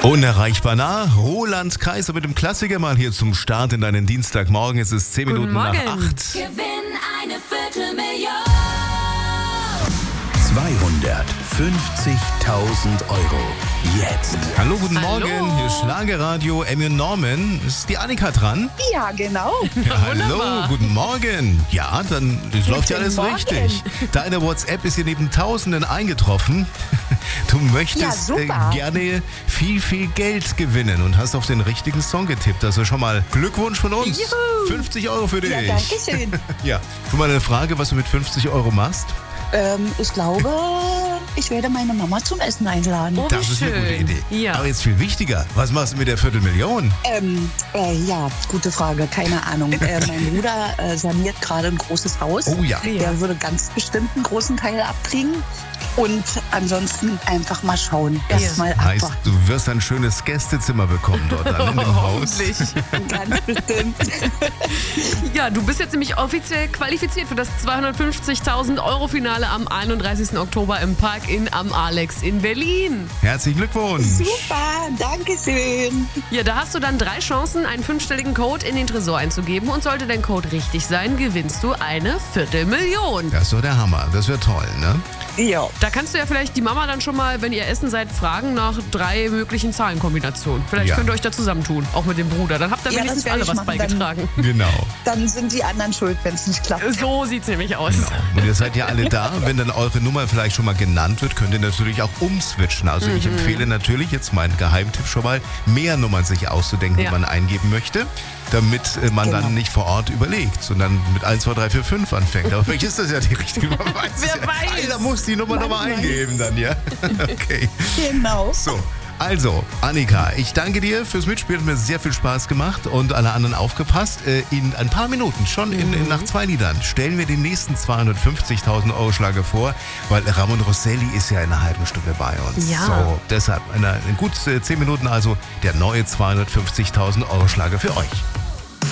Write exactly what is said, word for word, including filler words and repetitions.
Unerreichbar nah. Roland Kaiser mit dem Klassiker mal hier zum Start in deinen Dienstagmorgen. Es ist zehn Minuten nach acht. Gewinn eine Viertelmillion. zweihundertfünfzigtausend Euro. Jetzt. Hallo, guten Hallo. Morgen. Hier ist Schlagerradio Emmy und Norman. Ist die Annika dran? Ja, genau. Ja, hallo, guten Morgen. Ja, dann das läuft ja alles Morgen. richtig. Deine WhatsApp ist hier neben Tausenden eingetroffen. Du Ja, möchtest äh, super. gerne viel, viel Geld gewinnen und hast auf den richtigen Song getippt. Also schon mal Glückwunsch von uns. Juhu. fünfzig Euro für dich. Ja, danke schön. Ja, schon mal eine Frage, was du mit fünfzig Euro machst? ähm, ich glaube, ich werde meine Mama zum Essen einladen. Oh, Das wie ist eine gute schön. Idee. Ja. Aber jetzt viel wichtiger, was machst du mit der Viertelmillion? Ähm, äh, ja, gute Frage, keine Ahnung. Äh, mein Bruder äh, saniert gerade ein großes Haus. Oh ja. Ja. Der würde ganz bestimmt einen großen Teil abkriegen. Und ansonsten einfach mal schauen. Erstmal Heißt, abwarten. du wirst ein schönes Gästezimmer bekommen dort dann in dem Haus. Hoffentlich. Ganz bestimmt. Ja, du bist jetzt nämlich offiziell qualifiziert für das zweihundertfünfzigtausend Euro Finale am einunddreißigsten Oktober im Park in am Alex in Berlin. Herzlichen Glückwunsch. Super, danke schön. Ja, da hast du dann drei Chancen, einen fünfstelligen Code in den Tresor einzugeben. Und sollte dein Code richtig sein, gewinnst du eine Viertelmillion. Das ist doch der Hammer. Das wird toll, ne? Ja. Da kannst du ja vielleicht die Mama dann schon mal, wenn ihr essen seid, fragen nach drei möglichen Zahlenkombinationen. Vielleicht Ja. könnt ihr euch da zusammentun, auch mit dem Bruder. Dann habt ihr Ja, wenigstens das werde alle ich was machen, beigetragen. Genau. Dann sind die anderen schuld, wenn es nicht klappt. So sieht's nämlich aus. Genau. Und ihr seid ja alle da. Wenn dann eure Nummer vielleicht schon mal genannt wird, könnt ihr natürlich auch umswitchen. Also ich empfehle natürlich jetzt meinen Geheimtipp schon mal, mehr Nummern sich auszudenken, Ja. die man eingeben möchte, damit äh, man Genau. dann nicht vor Ort überlegt, sondern mit eins, zwei, drei, vier, fünf anfängt. Aber vielleicht ist das ja die richtige Nummer. Wer weiß. Einer muss die Nummer nochmal Manchmal. eingeben dann, ja? Okay. Genau. So, also, Annika, ich danke dir fürs Mitspielen. Hat mir sehr viel Spaß gemacht und alle anderen aufgepasst. Äh, In ein paar Minuten, schon in, in, nach zwei Liedern, stellen wir den nächsten zweihundertfünfzigtausend Euro Schlager vor, weil Ramon Rosselli ist ja in einer halben Stunde bei uns. Ja. So, deshalb, in, in gut äh, zehn Minuten also, der neue zweihundertfünfzigtausend Euro Schlager für euch.